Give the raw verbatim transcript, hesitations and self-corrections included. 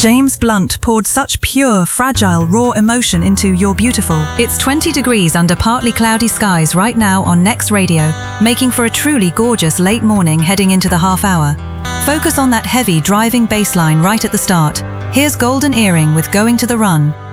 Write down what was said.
James Blunt poured such pure, fragile, raw emotion into You're Beautiful. It's twenty degrees under partly cloudy skies right now on Next Radio, making for a truly gorgeous late morning heading into the half hour. Focus on that heavy driving bass line right at the start. Here's Golden Earring with Going to the Run.